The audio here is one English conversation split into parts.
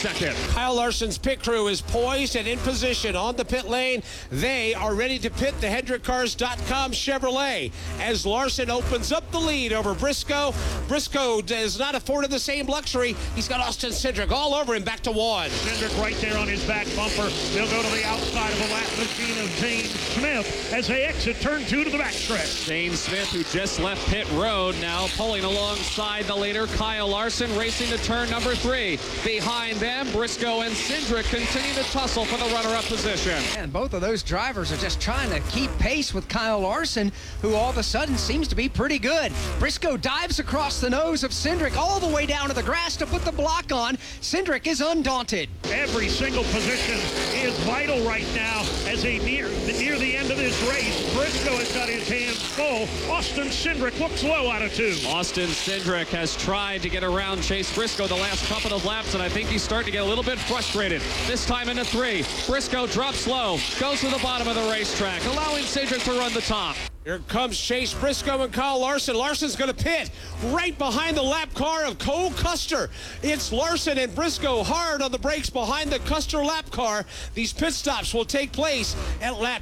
second. Kyle Larson's pit crew is poised and in position on the pit lane. They are ready to pit the HendrickCars.com Chevrolet as Larson opens up the lead over Briscoe. Briscoe is not afforded the same luxury. He's got Austin Cindric all over him, back to one. Cindric right there on his back bumper. They'll go to the outside of the lap machine of Zane Smith as they exit turn 2 to the backstretch. Zane Smith, who just left pit road, now pulling alongside the leader, Kyle Larson, racing to turn number 3. Behind them, Briscoe and Cindric continue to tussle for the runner-up position. And both of those drivers are just trying to keep pace with Kyle Larson, who all of a sudden seems to be pretty good. Briscoe dives across the nose of Cindric all the way down to the grass to put the block on. Cindric is undaunted. Every single position is vital right now as they near the end of this race. Briscoe has got his hands full. Austin Cindric looks low out of 2. Austin Cindric has tried to get around Chase Briscoe the last couple of laps, and I think he's starting to get a little bit frustrated. This time into 3. Briscoe drops low, goes to the bottom of the racetrack, allowing Cindric to run the top. Here comes Chase Briscoe and Kyle Larson. Larson's going to pit right behind the lap car of Cole Custer. It's Larson and Briscoe hard on the brakes behind the Custer lap car. These pit stops will take place at lap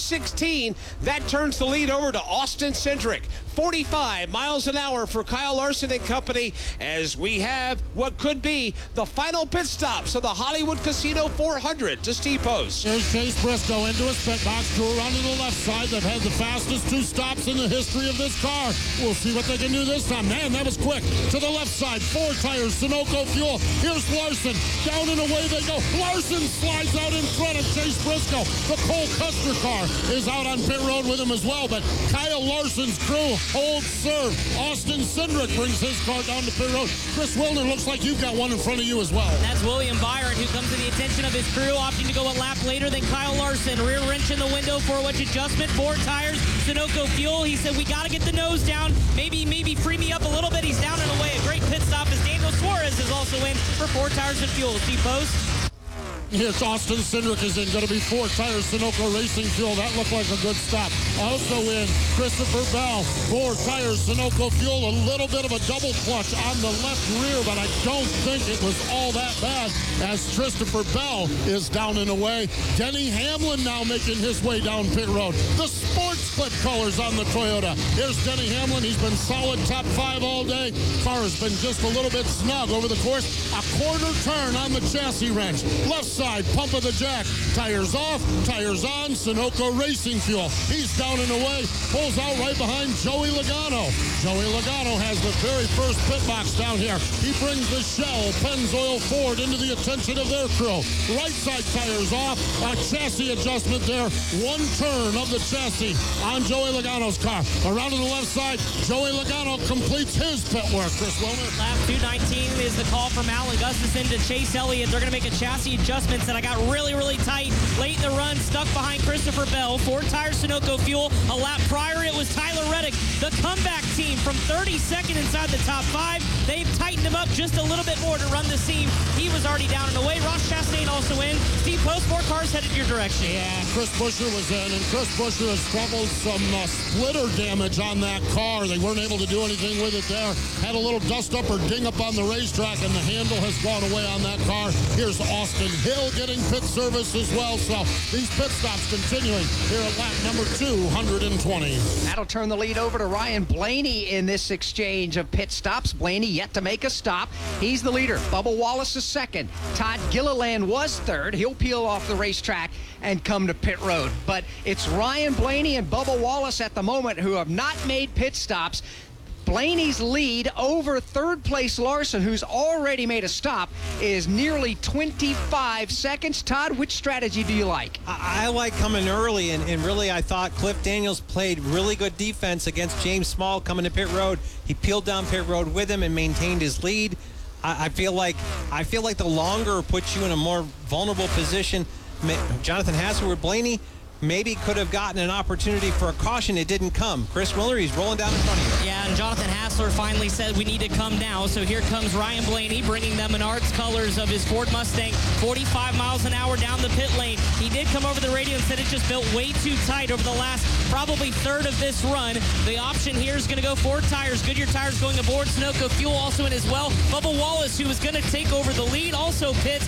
216. That turns the lead over to Austin Cindric. 45 miles an hour for Kyle Larson and company as we have what could be the final pit stops of the Hollywood Casino 400 to Steve Post. Here's Chase Briscoe into his pit box, drew around to the left side. They've had the fastest 2 stops in the history of this car. We'll see what they can do this time. Man, that was quick. To the left side, 4 tires, Sunoco fuel. Here's Larson. Down and away they go. Larson slides out in front of Chase Briscoe. The Cole Custer car is out on pit road with him as well, but Kyle Larson's crew holds serve. Austin Cindric brings his car down to pit road. Chris Wilner, looks like you've got one in front of you as well. That's William Byron, who comes to the attention of his crew, opting to go a lap later than Kyle Larson. Rear wrench in the window for a wedge adjustment. 4 tires, Sunoco fuel. He said, we got to get the nose down. Maybe free me up a little bit. He's down and away. A great pit stop as Daniel Suarez is also in for 4 tires and fuel. Steve Post. Here's Austin Cindric is in. Going to be 4 tires, Sunoco Racing Fuel. That looked like a good stop. Also in, Christopher Bell. 4 tires, Sunoco Fuel. A little bit of a double clutch on the left rear, but I don't think it was all that bad as Christopher Bell is down and away. Denny Hamlin now making his way down pit road. The Sports Clip colors on the Toyota. Here's Denny Hamlin. He's been solid top 5 all day. Car has been just a little bit snug over the course. A quarter turn on the chassis wrench. Left side, pump of the jack. Tires off, tires on, Sunoco Racing Fuel. He's down and away, pulls out right behind Joey Logano. Joey Logano has the very first pit box down here. He brings the Shell Pennzoil Ford into the attention of their crew. Right side tires off, a chassis adjustment there. 1 turn of the chassis on Joey Logano's car. Around to the left side, Joey Logano completes his pit work. Chris Wilner. Lap 219 is the call from Alan Gustafson to Chase Elliott. They're going to make a chassis adjustment that I got really, really tight late in the run, stuck behind Christopher Bell. 4 tires, Sunoco fuel. A lap prior, it was Tyler Reddick, the comeback team from 32nd inside the top 5. They've tightened him up just a little bit more to run the seam. He was already down and away. Ross Chastain also in. Steve Post, 4 cars headed your direction. Yeah, Chris Buescher was in, and Chris Buescher has struggled some splitter damage on that car. They weren't able to do anything with it there. Had a little dust up or ding up on the racetrack, and the handle has gone away on that car. Here's Austin Hill getting pit service as well. So these pit stops continuing here at lap number 220. That'll turn the lead over to Ryan Blaney in this exchange of pit stops. Blaney yet to make a stop. He's the leader. Bubba Wallace is second. Todd Gilliland was third. He'll peel off the racetrack and come to pit road. But it's Ryan Blaney and Bubba Wallace at the moment who have not made pit stops. Blaney's lead over third place Larson, who's already made a stop, is nearly 25 seconds. Todd, which strategy do you like? I like coming early, and really I thought Cliff Daniels played really good defense against James Small coming to pit road. He peeled down pit road with him and maintained his lead. I feel like the longer puts you in a more vulnerable position. Jonathan Hassler with Blaney maybe could have gotten an opportunity for a caution. It didn't come. Chris Miller, he's rolling down in front of you. Yeah, and Jonathan Hassler finally said we need to come now. So here comes Ryan Blaney bringing the Menards colors of his Ford Mustang 45 miles an hour down the pit lane. He did come over the radio and said it just built way too tight over the last probably third of this run. The option here is going to go 4 tires. Goodyear tires going aboard. Sunoco fuel also in as well. Bubba Wallace, who was going to take over the lead, also pits.